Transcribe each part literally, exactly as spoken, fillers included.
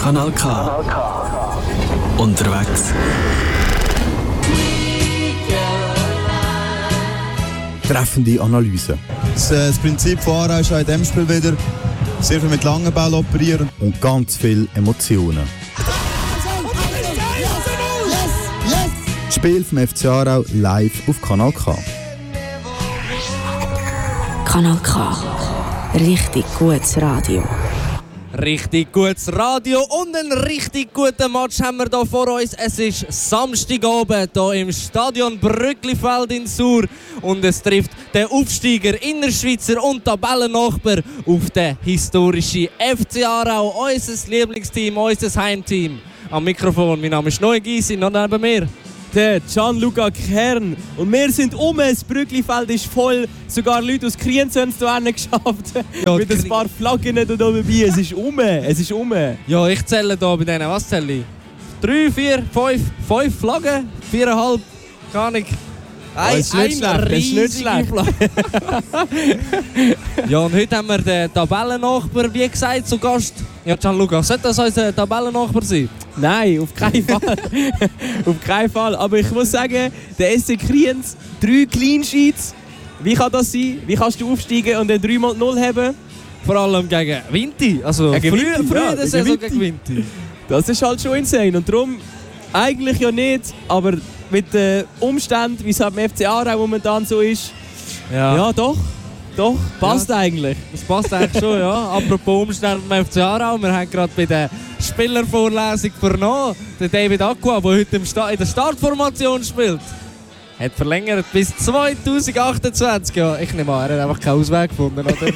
Kanal K. Unterwegs. Treffende Analyse. Das, äh, das Prinzip von Aarau ist auch in diesem Spiel wieder sehr viel mit langen Bällen operieren. Und ganz viele Emotionen. Das Spiel vom F C Aarau live auf Kanal K. Kanal K. Richtig gutes Radio. Richtig gutes Radio und einen richtig guten Match haben wir hier vor uns. Es ist Samstagabend hier im Stadion Brücklifeld in Sur und es trifft den Aufsteiger, Innerschweizer und Tabellennachbar auf den historischen F C Aarau, unser Lieblingsteam, unser Heimteam. Am Mikrofon, mein Name ist Noe Gysi, noch neben mir der Gianluca Kern. Und wir sind um, das Brücklifeld ist voll. Sogar Leute aus Kriens haben es hierhin geschafft. Ja, mit ein paar Flaggen da dabei. Es ist um, es ist um. Ja, ich zähle hier bei denen, was zähle ich? Drei, vier, fünf, fünf Flaggen, viereinhalb, gar nicht. Ein, das ist nicht schlecht, das ist nicht schlecht. Ja, und heute haben wir den Tabellennachbar, wie gesagt, zu Gast. Ja, Gianluca, sollte das unser Tabellennachbar sein? Nein, auf keinen Fall. Auf keinen Fall. Aber ich muss sagen, der S C Kriens, drei Clean Sheets. Wie kann das sein? Wie kannst du aufsteigen und dann drei mal null haben? Vor allem gegen Vinti. Also gegen früher, Vinti, früher ja, der Saison gegen Vinti. Das ist halt schon insane. Und darum, eigentlich ja nicht, aber mit den Umständen, wie es halt im F C Aarau momentan so ist, ja, ja doch. Doch, passt ja. eigentlich. Das passt eigentlich schon, ja. Apropos Umstände beim F C Aarau, wir haben gerade bei der Spielervorlesung vernommen, der David Aqua, der heute im Sta- in der Startformation spielt, hat verlängert bis zwanzig achtundzwanzig. Ja, ich nehme an, er hat einfach keinen Ausweg gefunden, oder?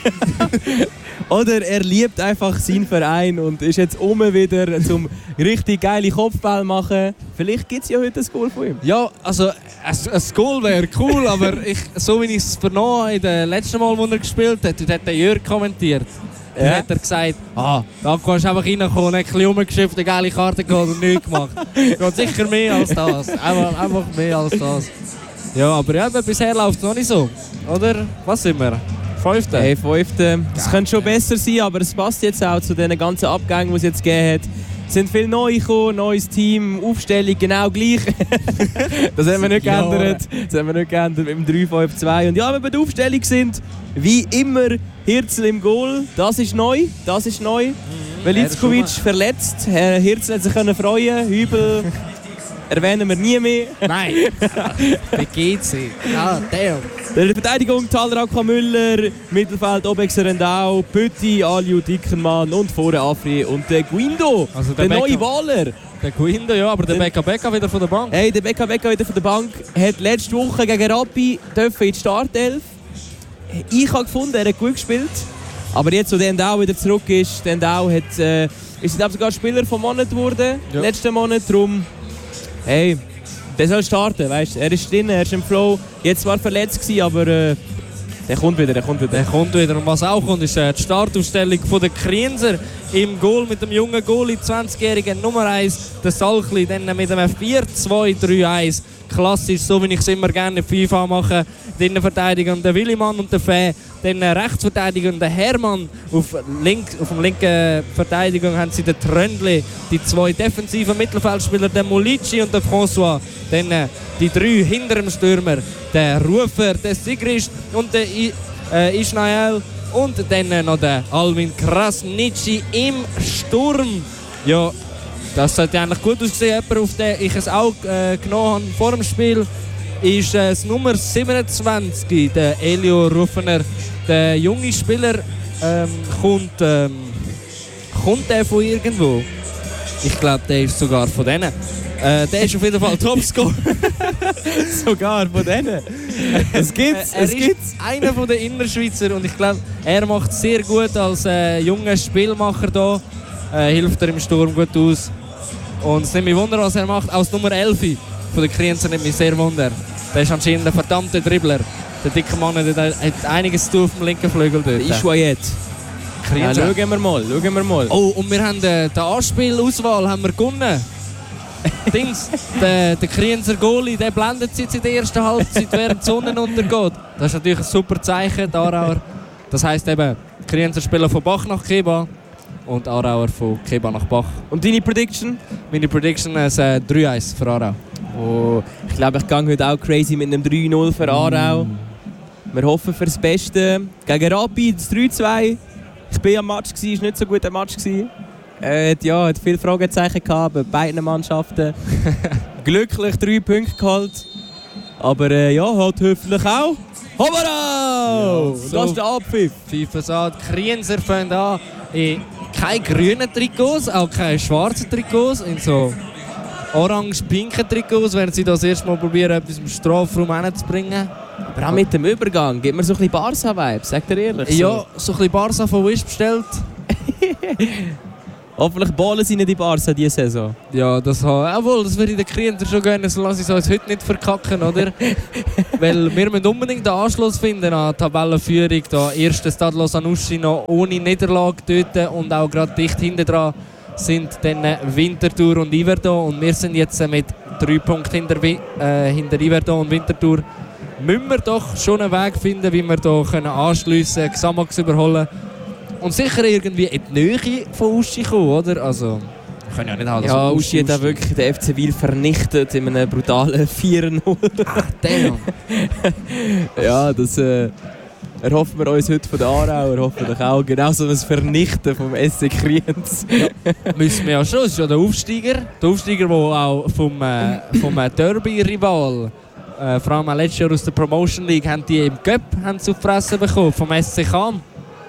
Oder er liebt einfach seinen Verein und ist jetzt um wieder zum richtig geile Kopfball machen. Vielleicht gibt es ja heute ein Goal von ihm. Ja, also ein, ein Goal wäre cool, aber ich, so wie ich es vernommen habe, in dem letzten Mal, wo er gespielt hat, dort hat der Jörg kommentiert. Dann ja. hat er gesagt, ah, da kannst du einfach reinkommen, ein bisschen rumgeschifft, eine geile Karte geholt und nichts gemacht. Geht sicher mehr als das. Einfach, einfach mehr als das. Ja, aber ja, bisher läuft es noch nicht so. Oder? Was sind wir? Fünfte? Hey, Fünfte. Das ja. könnte schon besser sein, aber es passt jetzt auch zu den ganzen Abgängen, die es jetzt gegeben hat. Es sind viele neu gekommen, neues Team, Aufstellung genau gleich. Das haben wir nicht geändert. Das haben wir nicht geändert mit dem drei fünf zwei. Und ja, wenn wir bei der Aufstellung sind, wie immer, Hirzel im Goal. Das ist neu. Das ist neu. Mhm. Velickovic ja, verletzt. Herr Hirzel hat sich können freuen. Hübel erwähnen wir nie mehr. Nein. Wie geht's ihm? Ah, damn. Der Verteidigung Thaler Aqua Müller, Mittelfeld Obexer Rendau, Pütti, Aliu Dickermann und vorne Afri und der Guindo, also der, der neue Waler. Der Guindo, ja, aber der Becca Becca wieder von der Bank. Hey, der Becca Becca wieder von der Bank hat letzte Woche gegen Rappi dürfen in die Startelf. Ich habe gefunden, er hat gut gespielt. Aber jetzt, wo der Endau wieder zurück ist, der Endau hat, äh, ist er sogar Spieler vom Monat geworden, ja. letzten Monat. Darum, hey, der soll starten, weißt? Er ist drin, er ist im Flow. Jetzt war er verletzt gewesen, aber äh, der kommt wieder, der kommt wieder. Der kommt wieder. Und was auch kommt, ist äh, die Startaufstellung von der Krienser im Goal mit dem jungen Goalie, zwanzigjährigen Nummer eins, der Salchli, dann mit einem vier zwei drei eins. Klassisch, so wie ich es immer gerne in FIFA mache. Die Innenverteidigung der Willimann und der Fee. Dann Rechtsverteidigung der Hermann. Auf, link, auf der linken Verteidigung haben sie den Tröndli. Die zwei defensiven Mittelfeldspieler, der Molici und der François. Dann äh, die drei hinter dem Stürmer. Der Rufer, der Sigrist und der I, äh, Ismael. Und dann äh, noch der Alvin Krasnitschi im Sturm. Ja, das sollte eigentlich gut aussehen. Jemand, auf den ich es auch äh, genommen habe vor dem Spiel, ist äh, das Nummer siebenundzwanzig, der Elio Ruffener. Der junge Spieler ähm, kommt, ähm, kommt der von irgendwo? Ich glaube, der ist sogar von denen. Äh, der ist auf jeden Fall Topscorer. Sogar von denen? Es gibt's, er es ist gibt's. einer von den Innerschweizer und ich glaube, er macht es sehr gut als äh, junger Spielmacher hier. Äh, hilft er im Sturm gut aus. Und es nimmt mich Wunder, was er macht. Als Nummer elf von den Krienzer nimmt mich sehr Wunder. Der ist anscheinend ein verdammter Dribbler. Der dicke Mann hat, hat einiges zu tun auf dem linken Flügel dort. Ist was jetzt? Ja, schauen wir mal, schauen wir mal. Oh, und wir haben äh, die Anspielauswahl haben wir gewonnen. Dings, der, der Krienzer Goalie, der blendet sich in der ersten Halbzeit, während die Sonne untergeht. Das ist natürlich ein super Zeichen, Aarauer. Das heisst eben, die Krienzer spielen von Bach nach Keba. und Aarauer von Keba nach Bach. Und deine Prediction? Meine Prediction ist äh, drei eins für Aarau. Oh, ich glaube, ich gehe heute auch crazy mit einem drei null für Aarau. Mm. Wir hoffen für das Beste. Gegen Rapid das drei zwei. Ich war am Match, es war nicht so gut ein Match. Äh, ja, hat viele Fragezeichen gehabt bei beiden Mannschaften. Glücklich drei Punkte geholt. Aber äh, ja, halt hoffentlich auch. Hoberau! Ja, so das ist der Abpfiff. FIFA sagt, Krienser fangen an in keine grünen Trikots, auch keine schwarzen Trikots, in so orange-pinken Trikots, während sie das erste Mal probieren, etwas im Strafraum hinzubringen. Aber auch mit dem Übergang gibt mir so ein bisschen Barca-Vibes, sagt ihr ehrlich? So. Ja, so ein bisschen Barca von Wish bestellt. Hoffentlich ballen sie nicht die Barca diese Saison. Ja, das habe obwohl, das würde ich den Krienter schon gönnen, so lasse ich es uns heute nicht verkacken, oder? Weil wir müssen unbedingt den Anschluss finden an die Tabellenführung. Da erste Stade Lausanne noch ohne Niederlage töten und auch gerade dicht hinten dran sind dann Winterthur und Yverdon. Und wir sind jetzt mit drei Punkten hinter, äh, hinter Yverdon und Winterthur. Müssen wir doch schon einen Weg finden, wie wir hier anschliessen können, Xamax überholen. Und sicher irgendwie in die Nähe von Uschi kommen, oder? Also, wir können ja nicht halt ja, Uschi hat auch wirklich den F C Wil vernichtet in einem brutalen vier null. Ah, damn! Ja, das äh, erhoffen wir uns heute von der Aarau, erhoffen wir auch genauso ein Vernichten vom S C Kriens. Ja, müssen wir ja schon, das ist ja der Aufsteiger. Der Aufsteiger, der auch vom, äh, vom äh, Derby-Rival, äh, vor allem letztes Jahr aus der Promotion League, haben die im Cup haben sie auf die Fresse bekommen, vom S C Cham.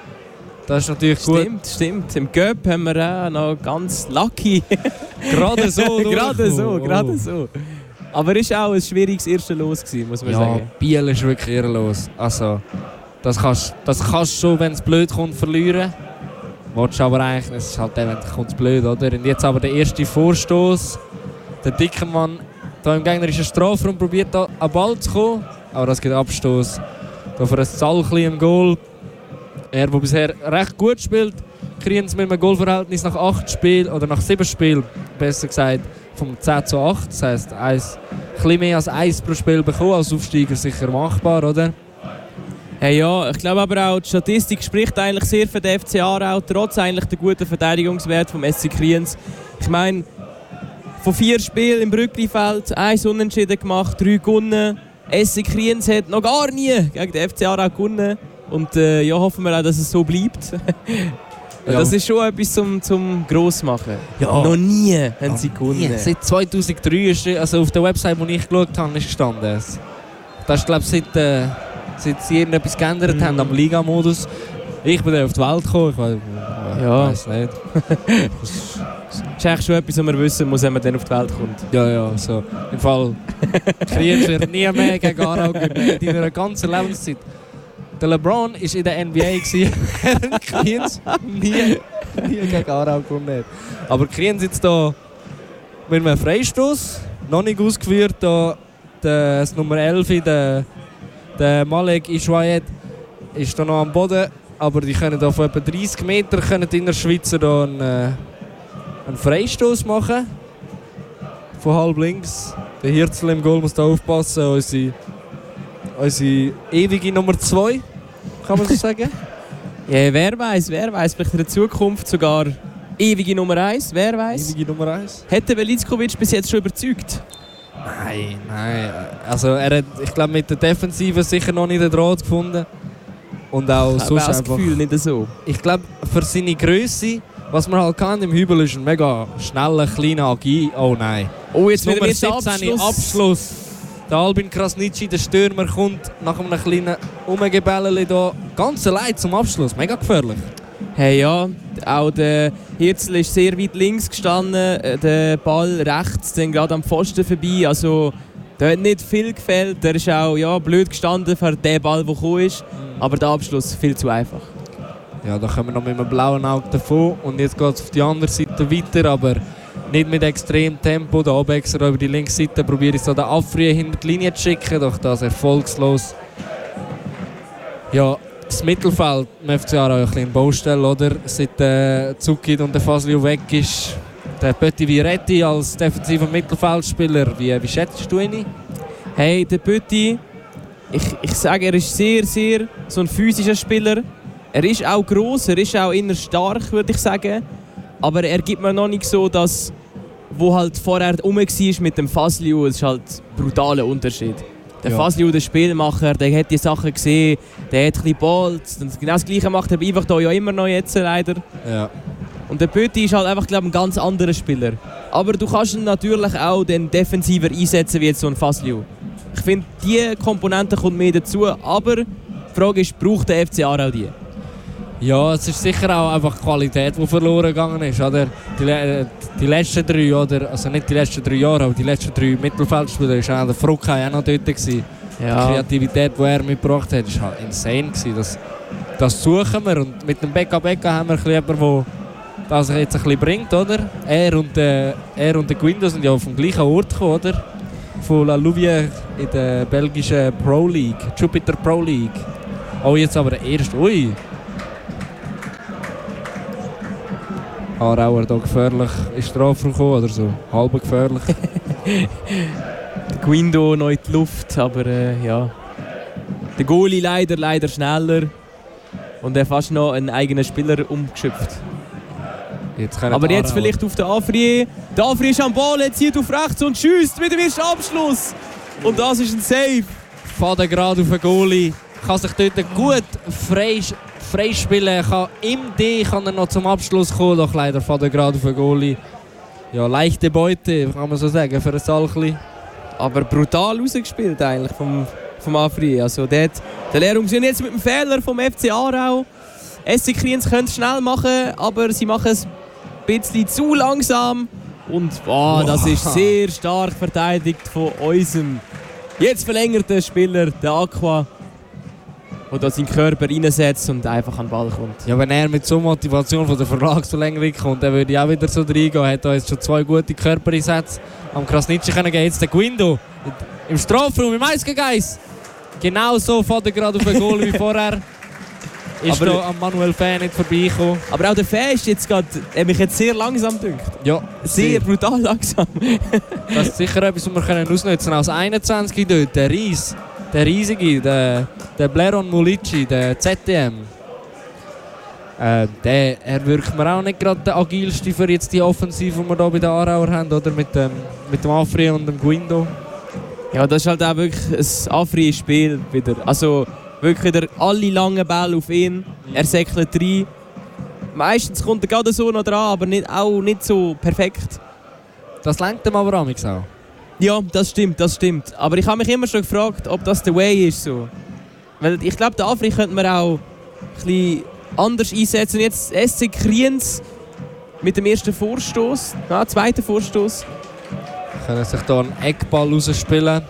Das ist natürlich gut. Stimmt, stimmt. Im Cup haben wir auch noch ganz lucky. Gerade so, Gerade so, gerade so. Aber es war auch ein schwieriges erste Los gewesen, muss man ja, sagen. Ja, Biel ist wirklich ehrenlos. Also, das kannst das kannst schon, wenn es blöd kommt, verlieren. Willst aber eigentlich, es ist halt dann, wenn es blöd, oder? Und jetzt aber der erste Vorstoß. Der dicke Mann da im gegnerischen Strafraum probiert da an den Ball zu kommen. Aber das gibt Abstoß. Da für ein Zalchli im Goal. Er, der bisher recht gut spielt, kriegen sie mit einem Goalverhältnis nach acht Spielen, oder nach sieben Spielen, besser gesagt, vom zehn zu acht. Das heisst, ein bisschen mehr als eins pro Spiel bekommen, als Aufsteiger sicher machbar, oder? Hey, ja, ich glaube aber auch, die Statistik spricht eigentlich sehr für den F C Aarau, trotz eigentlich der guten Verteidigungswert vom S C Kriens. Ich meine, von vier Spielen im Brücklifeld, eins Unentschieden gemacht, drei gewonnen. S C Kriens hat noch gar nie gegen den F C Aarau gewonnen. Und äh, ja, hoffen wir auch, dass es so bleibt. Ja. Das ist schon etwas zum, zum Grossmachen. Ja. Noch nie haben sie gewonnen. Ja, seit zweitausenddrei, ist, also auf der Website, wo ich geschaut habe, ist gestanden. Das ist, glaube ich, seit, äh, seit sie irgendetwas geändert mhm. haben am Liga-Modus. Ich bin dann auf die Welt gekommen, ich weiß, äh, ja. weiss nicht. Das ist eigentlich schon etwas, was man wissen muss, wenn man dann auf die Welt kommt. Ja, ja, so. Im Fall, Kriens wird nie mehr gegen Aarau gewinnen in ihrer ganzen Lebenszeit. Der LeBron war in der N B A, während Kriens nie, nie gegen Aarau gewonnen hat. Aber Kriens jetzt hier mit einem Freistoß, noch nicht ausgeführt, da das Nummer elf, der, der Malek Ishwayed, ist da noch am Boden. Aber die können da von etwa dreißig Metern können die Innerschweizer da einen, äh, einen Freistoß machen. Von halb links. Der Hirzel im Goal muss da aufpassen. Unsere, unsere ewige Nummer zwei, kann man so sagen. Ja, wer weiß, wer weiß, vielleicht in der Zukunft sogar ewige Nummer eins, wer weiß. Ewige Nummer eins. Hätte Velickovic bis jetzt schon überzeugt? Nein, nein. Also er hat, ich glaube, mit der Defensive sicher noch nicht den Draht gefunden. Und auch ich sonst das einfach, Gefühl nicht so. Ich glaube, für seine Grösse, was man halt kann im Hübel, ist ein mega schneller, kleiner Agi. Oh nein. Oh, jetzt Nummer wieder siebzehn, Abschluss. Abschluss. Der Albin Krasnitschi, der Stürmer, kommt nach einem kleinen Umgebälle hier ganz allein zum Abschluss. Mega gefährlich. Hey ja, auch der Hirzel ist sehr weit links gestanden, der Ball rechts, dann gerade am Pfosten vorbei. Also, da hat nicht viel gefällt. Der ist auch ja, blöd gestanden für den Ball, der gekommen ist. Mhm. Aber der Abschluss viel zu einfach. Ja, da kommen wir noch mit einem blauen Auge davon. Und jetzt geht es auf die andere Seite weiter, aber nicht mit extremem Tempo. Der Abexer über die linke Seite probiert es so den Afri hinter die Linie zu schicken, doch das erfolgslos. Ja, das Mittelfeld im F C Aarau ein bisschen Baustelle, oder? Seit der äh, Zuckid und der Faslio weg ist. Der Pötti Viretti als defensiver Mittelfeldspieler, wie, wie schätzt du ihn? Hey, der Pötti, ich, ich sage, er ist sehr, sehr so ein physischer Spieler. Er ist auch gross, er ist auch eher stark, würde ich sagen. Aber er gibt mir noch nicht so das, wo halt vorher rum war mit dem Fazliu. Es ist halt ein brutaler Unterschied. Der ja. Fazliu, der Spielmacher, der hat die Sachen gesehen, der hat ein bisschen geballt. Genau das Gleiche macht er einfach hier ja immer noch jetzt leider. Ja. Und der Pöti ist halt einfach, glaube ich, ein ganz anderer Spieler. Aber du kannst ihn natürlich auch den defensiver einsetzen wie jetzt so ein Fazliu. Ich finde, diese Komponente kommt mehr dazu, aber die Frage ist, braucht der F C Aarau die? Ja, es ist sicher auch einfach die Qualität, die verloren gegangen ist. Oder? Die, die letzten drei, oder, also nicht die letzten drei Jahre, aber die letzten drei Mittelfeldspieler, war auch der Fruckai auch noch dort gewesen. Ja. Die Kreativität, die er mitgebracht hat, war halt insane gewesen. Das, das suchen wir. Und mit dem Becca Becca haben wir jemanden, der das jetzt ein bisschen bringt. Oder? Er und der äh, Guindo sind ja auf dem gleichen Ort gekommen, oder? Von La Louvière in der belgischen Pro League, Jupiter Pro League. Oh, jetzt aber der erste. Ui! Aarauer hier gefährlich in Strafraum gekommen oder so. Halb gefährlich. Der Guindo noch in die Luft, aber äh, ja. Der Goalie leider, leider schneller. Und er fast noch einen eigenen Spieler umgeschöpft. Jetzt aber jetzt vielleicht auf den Afrier. Der Afrier ist am Ball, er zieht auf rechts und schießt mit dem ersten Abschluss. Und das ist ein Save. Faden gerade auf den Goalie. Kann sich dort gut frei, frei spielen. Kann, Im D kann er noch zum Abschluss kommen. Doch leider Faden gerade auf den Goalie. Ja, leichte Beute, kann man so sagen, für ein Salchli. Aber brutal rausgespielt eigentlich vom, vom Afrier. Also der, der Lehrung sind jetzt mit dem Fehler vom F C Aarau. S C Kriens können es schnell machen, aber sie machen es ein bisschen zu langsam. Und oh, das ist sehr stark verteidigt von unserem jetzt verlängerten Spieler, der Aqua, der da seinen Körper reinsetzt und einfach an den Ball kommt. Ja, wenn er mit so Motivation von der Vertragsverlängerung kommt, dann würde ich auch wieder so reingehen. Er hat uns schon zwei gute Körpereinsätze am Krasnitschi können geben. Jetzt der Guindo im Strafraum, im eins gegen eins. Genau so fährt er gerade auf den Goal wie vorher. Ist aber da am Manuel Fäh nicht vorbeigekommen. Aber auch der Fäh ist jetzt gerade, er mich jetzt sehr langsam gedacht. Ja, sehr, sehr brutal langsam. Das ist sicher etwas, was wir können ausnutzen können. Als einundzwanzig dort, der Ries, der Riesige, der, der Bleron Mulici, der Z D M. Äh, der, er wirkt mir auch nicht gerade der agilste für jetzt die Offensive, die wir hier bei den Aarauer haben, oder? Mit dem, mit dem Afri und dem Guindo. Ja, das ist halt auch wirklich ein Afri-Spiel wieder. Also, wirklich wieder alle langen Bälle auf ihn. Er säckelt rein. Meistens kommt er gerade so noch dran, aber nicht, auch nicht so perfekt. Das lenkt ihm aber amigs auch. Ja, das stimmt, das stimmt. Aber ich habe mich immer schon gefragt, ob das der Way ist. So. Weil ich glaube, den Afri könnte man auch ein bisschen anders einsetzen. Jetzt S C Kriens mit dem ersten Vorstoß, ja, zweiten Vorstoß. Können sich hier einen Eckball rausspielen.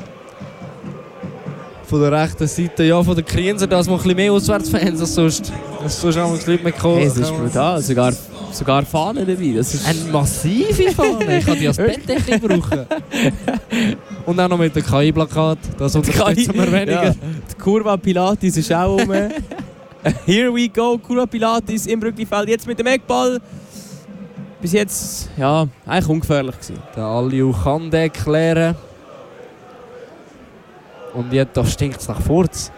Von der rechten Seite, ja, von den Krienser, da ist noch ein bisschen mehr Auswärtsfans als sonst. Das sonst auch Leute mitgekommen. Hey, das ist brutal, sogar, sogar Fahnen dabei. Das ist eine massive Fahne, ich kann die als Bettdecke brauchen. Und auch noch mit dem K I-Plakat, das unterstützen wir weniger. Ja, die Curva Pilatis ist auch rum. Here we go, Curva Pilatis im Brücklifeld, jetzt mit dem Eckball. Bis jetzt, ja, eigentlich ungefährlich gewesen. Der Aliu kann den klären. Und jetzt stinkt es nach Furz.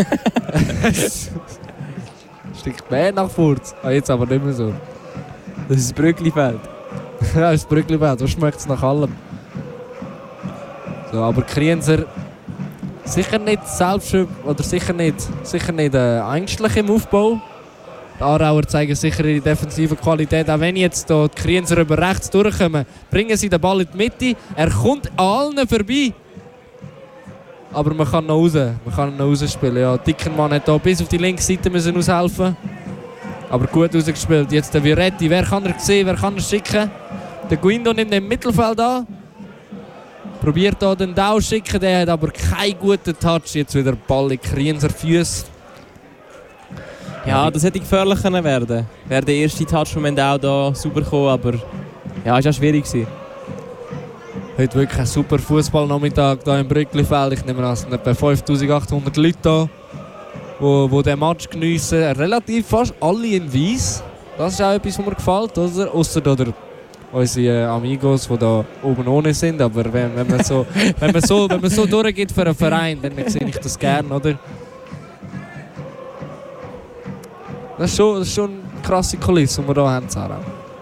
Stinkt mehr nach Furz. Ah, jetzt aber nicht mehr so. Das ist das Brücklifeld. Ja, das ist das Brücklifeld. Da schmeckt es nach allem. So, aber Krienser sicher nicht selbst oder sicher nicht, sicher nicht äh, ängstlich im Aufbau. Die Aarauer zeigen sicher ihre defensive Qualität. Auch wenn jetzt hier die Krienser über rechts durchkommen, bringen sie den Ball in die Mitte. Er kommt an allen vorbei. Aber man kann noch raus, man kann noch rausspielen. Ja, Dickenmann hat hier bis auf die linke Seite müssen aushelfen. Aber gut rausgespielt. Jetzt der Viretti, wer kann er sehen, wer kann er schicken? Der Guindo nimmt den Mittelfeld an. Probiert hier den Dau zu schicken, der hat aber keinen guten Touch. Jetzt wieder Ball in Krienser Füße. Ja, das hätte gefährlich können werden. Wäre der erste Touch vom Endau da super gekommen, aber ja, es war auch schwierig gewesen. Heute wirklich ein super Fußballnachmittag hier im Brücklifeld. Ich nehme an, es sind etwa fünftausendachthundert Leute hier, die, die diesen Match geniessen. Relativ fast alle in Weiss. Das ist auch etwas, was mir gefällt. Oder? Ausser oder unsere Amigos, die da oben ohne sind. Aber wenn, wenn, man so, wenn, man so, wenn man so durchgeht für einen Verein, dann sehe ich das gerne. Oder? Das ist schon, das ist schon eine krasse Kulisse, die wir hier haben, Sarah.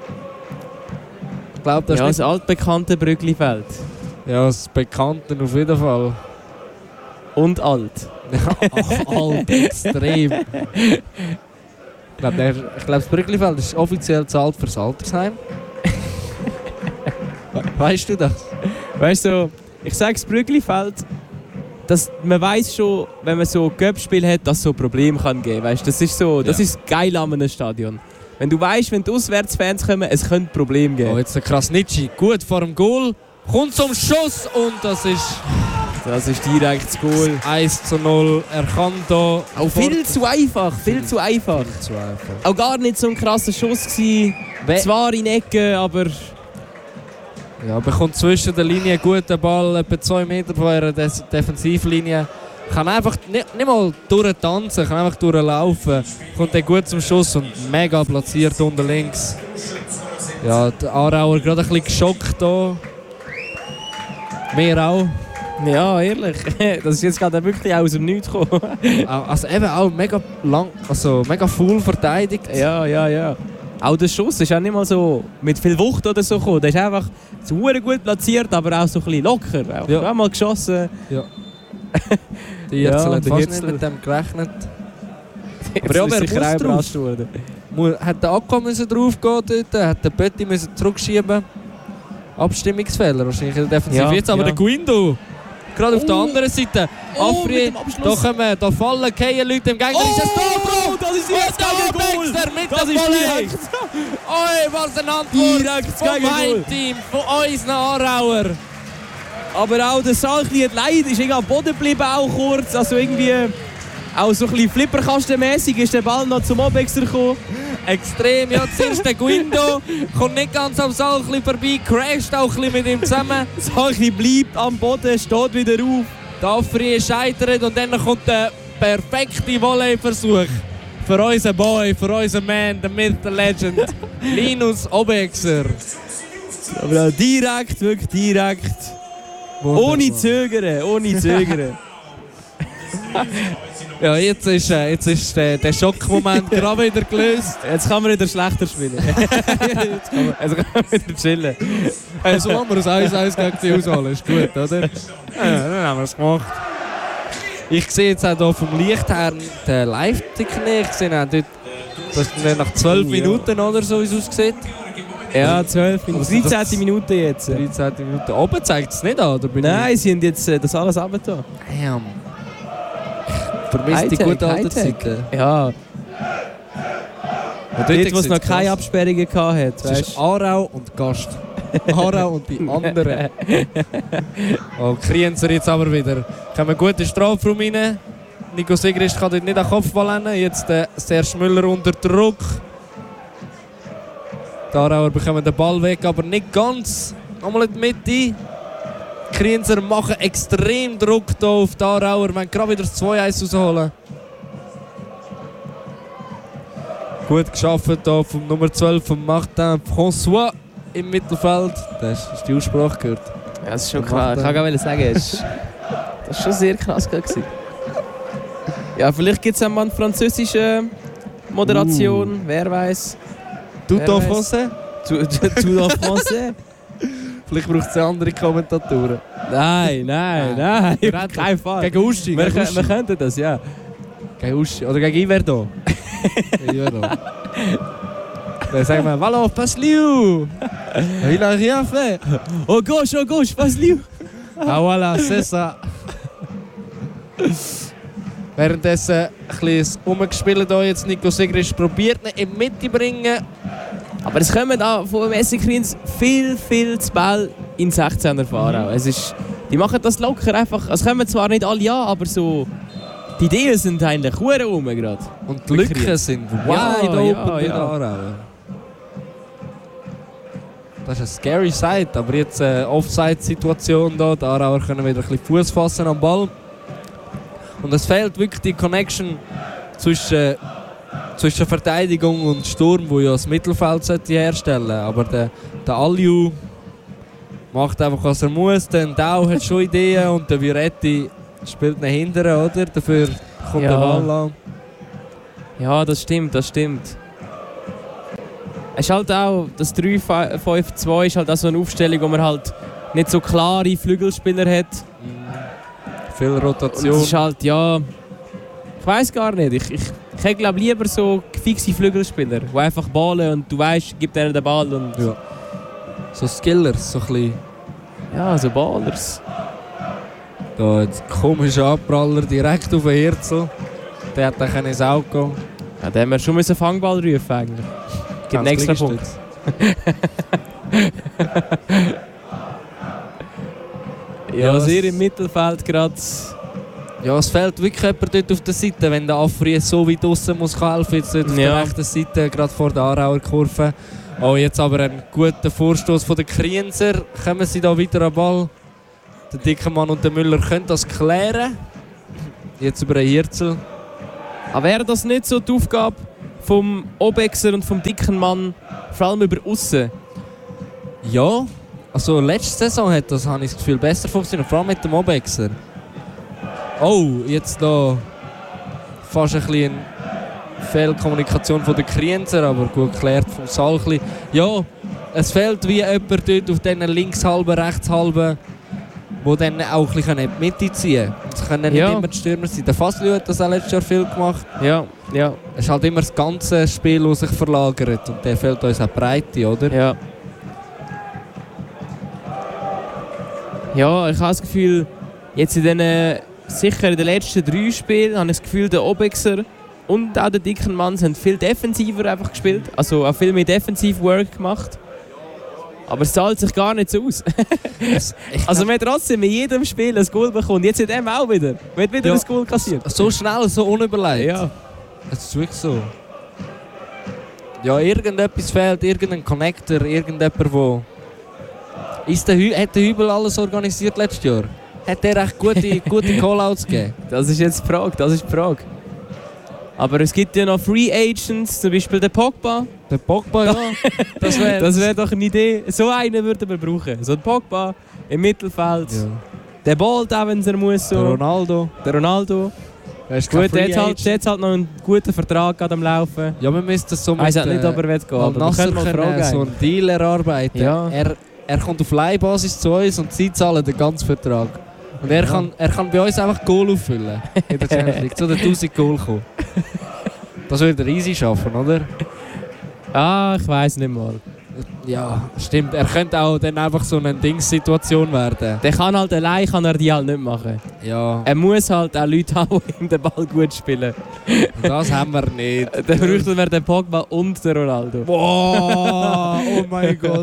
Ich glaube, das ja, ist das altbekannte Brügglifeld. Ja, das Bekannte auf jeden Fall. Und alt. Ach, alt, extrem. Ich glaube, der, ich glaube das Brügglifeld ist offiziell zahlt für das Altersheim. Weißt du das? Weißt du, ich sage das Brügglifeld, dass man weiss schon, wenn man so Cup-Spiel hat, dass es so Probleme kann geben. Weißt, das ist so, das Ja. ist geil an einem Stadion. Wenn du weißt, wenn die Auswärtsfans kommen, es könnte Probleme geben. Oh, jetzt der Krasnitschi, gut vor dem Goal, kommt zum Schuss und das ist Das ist direkt das Goal. eins zu null. Er kann hier... Auch viel zu einfach, viel zu einfach. Viel zu einfach. Auch gar nicht so ein krasser Schuss gewesen. We- Zwar in Ecke, aber... Ja, bekommt zwischen der Linie einen guten Ball, etwa zwei Meter von ihrer Des- Defensivlinie. Kann einfach nicht, nicht mal durchtanzen, kann einfach durchlaufen. Kommt dann gut zum Schuss und mega platziert unten links. Ja, der Aarauer gerade ein bisschen geschockt hier. Wir auch. Ja, ehrlich. Das ist jetzt gerade wirklich aus dem Nichts gekommen. Also eben auch mega lang, also mega full verteidigt. Ja, ja, ja. Auch der Schuss ist auch nicht mal so mit viel Wucht oder so gekommen. Der ist einfach so gut platziert, aber auch so ein bisschen locker. Auch Ja. ja. mal geschossen. Ja. Die Ja, Hirzel hat der fast Hirzel. nicht mit dem gerechnet. Aber ja, ja, wer sicher muss auch drauf? überrascht worden. Mu- Hat der Akko müssen draufgehen dort, hat der Pötti müssen zurückschieben. Abstimmungsfehler wahrscheinlich in der Defensive. Ja, Jetzt aber ja. der Guindo. Gerade auf der anderen Seite. Oh, Afri, mit dem da, Abschluss. kommen, da fallen keine Leute im Gegner. Oh, ist es da, das ist und direkt der Gegengoal. Baxter mit Das dem ist Volley. direkt. Oi, was eine Antwort Direkt vom Gegengoal. Heimteam, von unseren Aarauer. Aber auch der Salchli hat leid, ist irgendwie am Boden geblieben, auch kurz. Also irgendwie auch so ein bisschen flipperkastenmässig ist der Ball noch zum Obexer gekommen. Extrem, ja, zuerst der Guindo, kommt nicht ganz am Salchli vorbei, crasht auch ein bisschen mit ihm zusammen. Salchli bleibt am Boden, steht wieder auf. Der Afri scheitert und dann kommt der perfekte Volleyversuch für unseren Boy, für unseren Man, the Myth, the Legend, Linus Obexer. Aber auch direkt, wirklich direkt. Ohne Zögern, ohne Zögern. Ja, jetzt ist, äh, jetzt ist der, der Schockmoment gerade wieder gelöst. Jetzt kann man wieder schlechter spielen. Jetzt kann man, also kann man wieder chillen. Also haben wir das eins eins gegen die ausholen, ist gut, oder? Ja, dann haben wir es gemacht. Ich sehe jetzt auch hier vom Licht her den Live-Ticker nicht. Ich sehe auch dort, dass es nach zwölf Oh, ja. Minuten oder so es aussieht. Ja, zwölf Minuten. Aber das- dreizehnte Minute jetzt. dreizehnte Minuten. Oben zeigt es nicht an, oder bin Nein, sie haben jetzt äh, das alles runtergetan. ich... Damn. Vermisst die Hightech, gute alte Hightech. Zeiten. Ja, Und dort, wo es noch keine Absperrungen hatte. Es ist Weißt? Aarau und Gast. Aarau und die anderen. Oh, Krienzer jetzt aber wieder. Kommen gute Strafraum rein. Nico Sigrist kann dort nicht an den Kopfball rennen. Jetzt der Serge Müller unter Druck. Die Aarauer bekommen den Ball weg, aber nicht ganz. Nochmal in die Mitte. Die Krienzer machen extrem Druck hier auf die Aarauer. Wir wollen gerade wieder das zwei eins rausholen. Gut geschafft hier vom Nummer zwölf von Martin François im Mittelfeld. Das ist die Aussprache gehört. Ja, das ist schon klar. Ich kann gar nicht sagen, es ist- das war schon sehr krass gewesen. Ja, vielleicht gibt es auch mal eine französische Moderation, wer weiß. Tout Wer en weiss. français? Tout en français? Vielleicht braucht es andere Kommentatoren. Nein, nein, nein, auf keinen Fall. Gegen Uschi. Wir, Gegen kö- Uschi. wir könnten das, ja. Gegen Uschi. Oder gegen Iverdo. Gegen Iverdo. Dann sagen wir, voilà, Pasliu! Il a rien fait! Oh gauche, oh gauche, was lieb. Ah voilà, c'est ça! Währenddessen ein bisschen umgespielt hier jetzt Nico Sigrist probiert ihn in die Mitte zu bringen. Aber es kommen da von Messikriens viel, viel zu Ball in sechzehner fahren. Mhm. Es ist, die machen das locker einfach. Es kommen zwar nicht alle ja, aber so die Ideen sind eigentlich hure rum gerade. Und die Lücken sind wide Ja, open ja, bei den ja. Aarauer. Das ist eine scary Sight, aber jetzt eine Offside-Situation hier. Die Aarauer können wieder ein bisschen Fuß fassen am Ball. Und es fehlt wirklich die Connection zwischen, zwischen Verteidigung und Sturm, wo ja das Mittelfeld sollte herstellen sollte. Aber der, der Aliu macht einfach, was er muss. Der Ndau hat schon Ideen und der Viretti spielt nach hinten, oder? Dafür kommt Ja. der Ball an. Ja, das stimmt, das stimmt. Es ist halt auch, das drei fünf zwei ist halt auch so eine Aufstellung, wo man halt nicht so klare Flügelspieler hat. Viel Rotation. Und es ist halt, ja... Ich weiss gar nicht. Ich, ich, ich hätte glaube lieber so fixe Flügelspieler, die einfach ballen und du weißt, gib denen den Ball und... Ja. So Skillers, so ein bisschen. Ja, so Ballers. Da jetzt komischer Abpraller direkt auf den Hirzel. Der hat dann ins Auge gehen. Ja, da haben wir schon einen Fangball rufen eigentlich. Gibt einen extra Punkt. Ja, ja, sehr im Mittelfeld gerade. Ja, es fehlt wirklich jemand dort auf der Seite, wenn der Afri so weit draussen muss helfen, jetzt dort auf ja. der rechten Seite, gerade vor der Aarauer Kurve. Oh, jetzt aber einen guten Vorstoß von den Krienzer. Kommen sie da weiter am Ball. Der Dickenmann und der Müller können das klären. Jetzt über den Hirzel. Aber wäre das nicht so die Aufgabe vom Obexer und vom Dickenmann, vor allem über aussen? Ja, also letzte Saison hat das, habe ich das Gefühl, besser funktioniert, vor allem mit dem Obexer. Oh, jetzt da fast ein bisschen Fehlkommunikation von den Krienzer, aber gut geklärt vom Salchli. Ja, es fehlt wie jemand dort auf diesen linkshalben, rechtshalben, wo dann auch ein bisschen in die Mitte ziehen können. Es können nicht ja. immer die Stürmer sein. Der Fasli hat das auch letztes Jahr viel gemacht. Ja, ja. Es ist halt immer das ganze Spiel, das sich verlagert und der fehlt uns auch Breite, oder? Ja. Ja, ich habe das Gefühl, jetzt in den, sicher in den letzten drei Spielen, habe ich das Gefühl, der Obexer und auch der Dickenmann haben viel defensiver einfach gespielt. Also auch viel mehr Defensiv-Work gemacht. Aber es zahlt sich gar nicht so aus. Also man hat trotzdem in jedem Spiel ein Goal bekommen. Jetzt hat er auch wieder. Man hat wieder ja, ein Goal kassiert. So schnell, so unüberlegt. Ja. Es ist wirklich so. Ja, irgendetwas fehlt, irgendein Connector, irgendjemand, wo... Ist der Hü- hat der Hübel alles organisiert letztes Jahr? Hat der echt gute, gute Callouts gegeben? Das ist jetzt die Frage, das ist die Frage. Aber es gibt ja noch Free Agents, zum Beispiel den Pogba. Der Pogba, ja. Das wäre das wär doch eine Idee. So einen würden wir brauchen. So ein Pogba im Mittelfeld. Ja. Der ballt auch, wenn er muss. So. Der Ronaldo. Der Ronaldo. Der ist Gut, der hat, halt, der hat halt noch einen guten Vertrag am Laufen. Ja, wir müssen das so mit... Ich weiß nicht, ob er will gehen, aber wir können mal fragen. So einen Deal erarbeiten. Ja. Er, er kommt auf Leihbasis zu uns und sie zahlen den ganzen Vertrag. Und er, ja. kann, er kann bei uns einfach Goal auffüllen. In der Champions League. Zu den tausend Goal kommen. Das würde er easy schaffen, oder? Ah, ich weiss nicht mal. Ja, stimmt. Er könnte auch dann einfach so eine Dingssituation werden. Der kann halt allein kann er die halt nicht machen. Ja. Er muss halt auch Leute haben, die ihm den Ball gut spielen. Das haben wir nicht. Dann bräuchten wir den Pogba und den Ronaldo. Boah, oh mein Gott.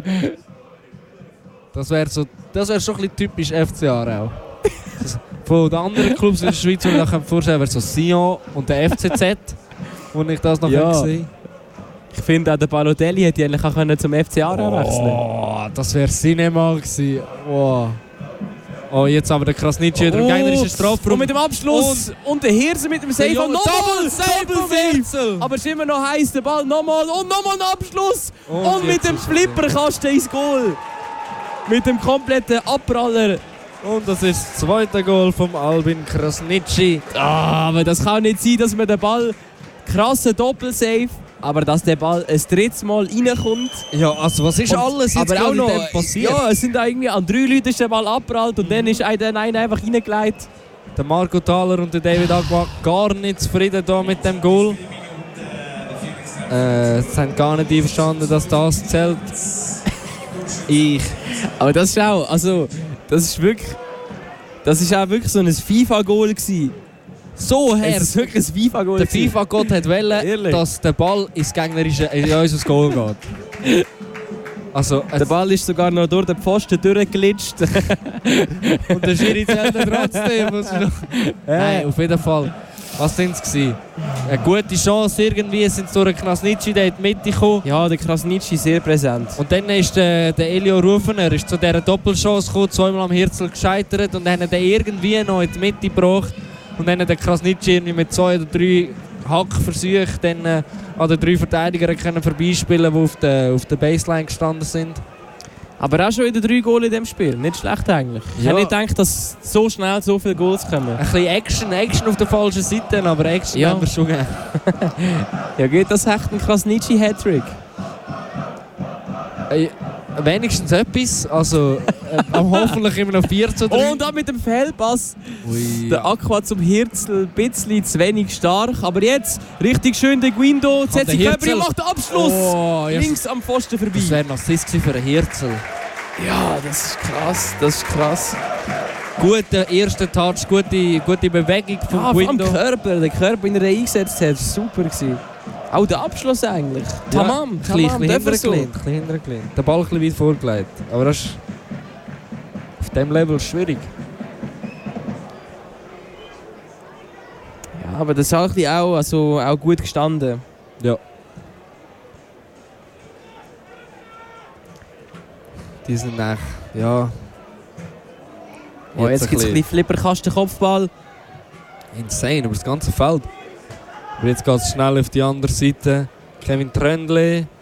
Das wäre so, das wär schon ein bisschen typisch F C Aarau. Von den anderen Clubs in der Schweiz, die ich mir vorstellen kann, wäre so Sion und der F C Z, wo ich das noch ja. gesehen. Ich finde auch der Balotelli hätte eigentlich auch können zum F C Aarau wechseln. Oh, das wäre Cinema gewesen. Oh. Oh, jetzt aber der Krasnitschi wieder im gegnerischen Strafraum. Und mit dem Abschluss und, und der Hirse mit dem Save. Und nochmal Save! Double Save! Aber es ist immer noch heiß, der Ball nochmal und nochmal ein Abschluss. Und, und mit dem Flipperkasten ins Goal. Mit dem kompletten Abpraller. Und das ist das zweite Goal vom Albin Krasnitschi. Ah, aber das kann nicht sein, dass man den Ball krasser Doppelsave, aber dass der Ball ein drittes Mal reinkommt. Ja, also was ist und, alles jetzt aber auch noch passiert? Ja, es sind irgendwie an drei Leuten ist der Ball abprallt und dann ist einer einfach reingelegt. Der Marco Thaler und der David Agua gar nicht zufrieden da mit dem Goal. Äh, sie haben gar nicht einverstanden, dass das zählt. Ich. Aber das ist auch, also, das ist wirklich, das ist auch wirklich so ein FIFA-Goal gewesen. So her. Es ist wirklich ein FIFA-Goal. Der FIFA-Gott hat wollen, dass der Ball ins gegnerische, in unser Goal geht. Also, der Ball ist sogar noch durch den Pfosten durchgeglitscht. Und der Schiri zählt trotzdem. Nein, auf jeden Fall. Was sind es gewesen? Eine gute Chance irgendwie, sind sie durch den Krasnitschi in die Mitte gekommen. Ja, der Krasnitschi sehr präsent. Und dann ist der, der Elio Rufener ist zu dieser Doppelchance gekommen, zweimal am Hirzel gescheitert und dann hat er irgendwie noch in die Mitte gebracht. Und dann hat der Krasnitschi irgendwie mit zwei oder drei Hackversuchen dann äh, an den drei Verteidigern können vorbeispielen, die auf der, auf der Baseline gestanden sind. Aber auch schon wieder drei Goal in diesem Spiel. Nicht schlecht eigentlich. Ich Ja. hätte nicht gedacht, dass so schnell so viele Goals kommen. Ein bisschen Action, Action auf der falschen Seite, aber Action Ja. haben wir schon gegeben. Ja, geht das echt ein Krasnitschi-Hattrick? Äh, wenigstens etwas, also äh, hoffentlich immer noch vier zu drei. Und auch mit dem Fehlpass. Ui. Der Aqua zum Hirzel, ein bisschen zu wenig stark. Aber jetzt richtig schön der Guindo. Jetzt hat der sich Köbri Hirzel. macht den Abschluss. Oh, yes. Links am Pfosten vorbei. Das wäre ein Assist gewesen für einen Hirzel. Ja, das ist krass. Das ist krass. Guter erster Touch, gute, gute Bewegung vom Ah, vor allem Guindo. Körper, der Körper, in er eingesetzt hat, super gewesen. Auch der Abschluss eigentlich. Tamam, Ja, ein tamam, bisschen darf er so. hintergelehnt, ein bisschen hintergelehnt. Der Ball ein bisschen weit vorgelegt. Aber das ist auf diesem Level schwierig. Ja, aber das ist auch, ein bisschen auch, also, auch gut gestanden. Ja. Die sind nach, ja. Oh, jetzt gibt es ein bisschen Flipperkasten-Kopfball. Insane, über das ganze Feld. Aber jetzt geht es schnell auf die andere Seite. Kevin Tröndle